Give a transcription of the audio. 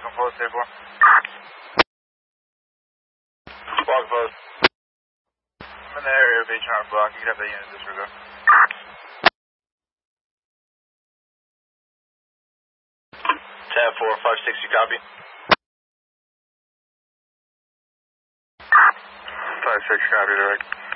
Walking post, 4. Walking post. I'm in the area of H&R block. You can have that unit disregard. 10-4, 560, copy. 5-6, copy, direct.